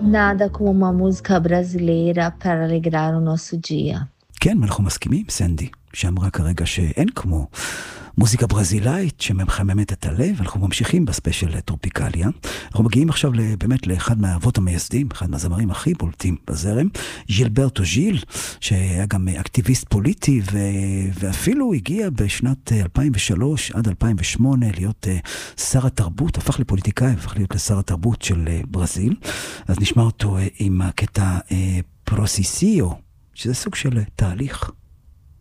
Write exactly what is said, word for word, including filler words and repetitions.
Nada como uma música brasileira para alegrar o nosso dia. כן, אנחנו מסכימים, סנדי, שאמרה כרגע שאין כמו מוזיקה ברזילאית שמחממת את הלב. אנחנו ממשיכים בספיישל טרופיקליה. אנחנו מגיעים עכשיו באמת לאחד מהאבות המייסדים, אחד מהזמרים הכי בולטים בזרם, ז'ילברטו ז'יל, שהיה גם אקטיביסט פוליטי, ו... ואפילו הגיע בשנת אלפיים ושלוש עד אלפיים ושמונה להיות שר התרבות, הפך לפוליטיקאי, הפך להיות לשר התרבות של ברזיל. אז נשמע אותו עם הקטע פרוסיסיו, שזה סוג של תהליך.